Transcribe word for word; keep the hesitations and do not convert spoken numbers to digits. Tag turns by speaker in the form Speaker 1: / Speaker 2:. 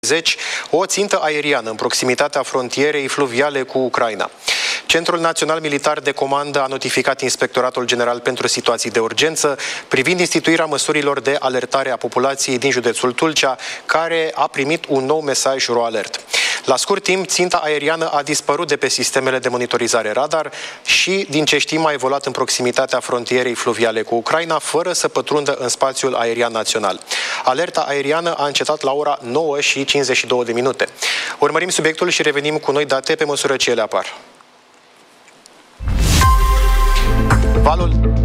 Speaker 1: o țintă aeriană în proximitatea frontierei fluviale cu Ucraina. Centrul Național Militar de Comandă a notificat Inspectoratul General pentru Situații de Urgență privind instituirea măsurilor de alertare a populației din județul Tulcea, care a primit un nou mesaj RoAlert. La scurt timp, ținta aeriană a dispărut de pe sistemele de monitorizare radar și, din ce știm, a evoluat în proximitatea frontierei fluviale cu Ucraina, fără să pătrundă în spațiul aerian național. Alerta aeriană a încetat la ora nouă și cincizeci și două de minute. Urmărim subiectul și revenim cu noi date pe măsură ce ele apar. Valul